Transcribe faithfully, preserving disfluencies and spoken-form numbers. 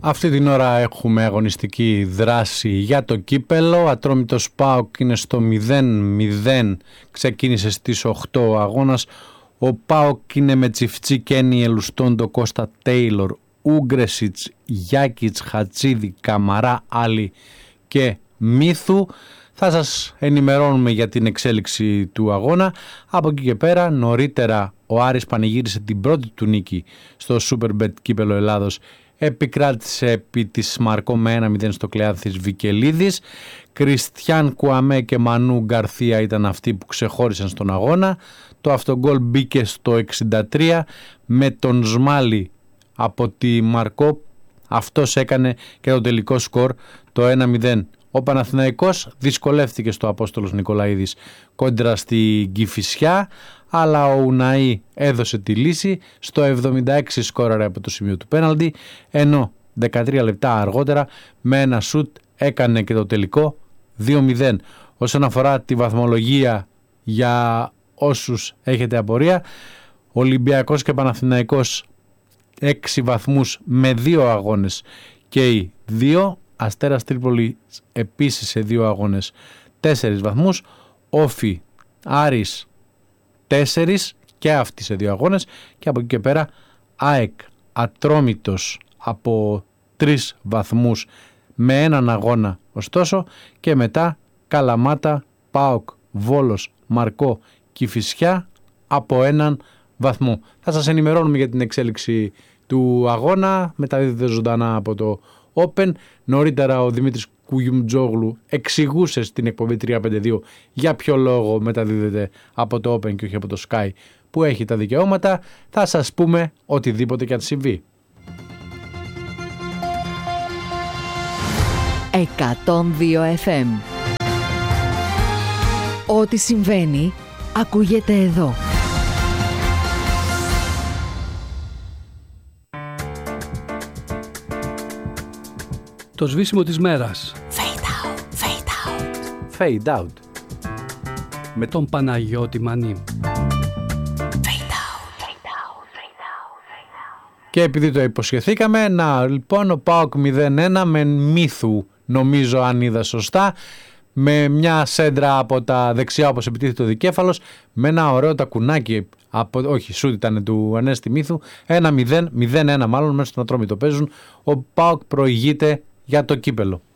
Αυτή την ώρα έχουμε αγωνιστική δράση για το κύπελο. Ατρόμητος ΠΑΟΚ είναι στο μηδέν μηδέν, ξεκίνησε στις οκτώ αγώνας. Ο ΠΑΟΚ είναι με Τσιφτσί, Κένι, Ελουστόντο, Κώστα, Τέιλορ, Ούγκρεσιτς, Γιάκιτς, Χατσίδη, Καμαρά, Άλλη και Μίθου. Θα σας ενημερώνουμε για την εξέλιξη του αγώνα. Από εκεί και πέρα, νωρίτερα ο Άρης πανηγύρισε την πρώτη του νίκη στο Superbet Κύπελο Ελλάδος. Επικράτησε επί της Μαρκό με ένα μηδέν στο Κλεάνθης Βικελίδης. Κριστιάν Κουαμέ και Μανού Γκαρθία ήταν αυτοί που ξεχώρισαν στον αγώνα. Το αυτογκόλ μπήκε στο εξήντα τρία με τον Σμάλι από τη Μαρκό. Αυτός έκανε και το τελικό σκορ, το ένα μηδέν. Ο Παναθηναϊκός δυσκολεύτηκε στο Απόστολος Νικολαίδης κόντρα στη Κηφισιά, αλλά ο Ουναή έδωσε τη λύση. Στο εβδομήντα έξι σκόραρε από το σημείο του πέναλτι, ενώ δεκατρία λεπτά αργότερα με ένα σουτ έκανε και το τελικό δύο μηδέν. Όσον αφορά τη βαθμολογία, για όσους έχετε απορία, Ολυμπιακός και Παναθηναϊκός έξι βαθμούς με δύο αγώνες και οι δύο. Αστέρας Τρίπολη επίσης σε δύο αγώνες τέσσερις βαθμούς. Όφι Άρης τέσσερις και αυτοί σε δύο αγώνες. Και από εκεί και πέρα ΑΕΚ Ατρόμητος από τρεις βαθμούς με έναν αγώνα ωστόσο. Και μετά Καλαμάτα, ΠΑΟΚ, Βόλος, Μαρκό, Κηφισιά από έναν βαθμό. Θα σας ενημερώνουμε για την εξέλιξη του αγώνα. Μεταδίδεται ζωντανά από το Open. Νωρίτερα ο Δημήτρης Κουγιουμτζόγλου εξηγούσε στην εκπομπή τριακόσια πενήντα δύο για ποιο λόγο μεταδίδεται από το Open και όχι από το Sky που έχει τα δικαιώματα. Θα σας πούμε οτιδήποτε και αν συμβεί. εκατόν δύο εφ εμ. Ό,τι συμβαίνει ακούγεται εδώ. Το σβήσιμο της μέρας. Fade out, fade out. Fade out. Με τον Παναγιώτη Μανή. Και επειδή το υποσχεθήκαμε, να λοιπόν ο ΠΑΟΚ μηδέν ένα με Μίθου, νομίζω αν είδα σωστά, με μια σέντρα από τα δεξιά όπως επιτίθεται το δικέφαλος, με ένα ωραίο τακουνάκι, από, όχι σούτ ήταν του Ανέστη Μίθου, ένα μηδέν, μηδέν ένα μάλλον μέσα στον Ατρόμητο παίζουν. Ο ΠΑΟΚ προηγείται για το κύπελο.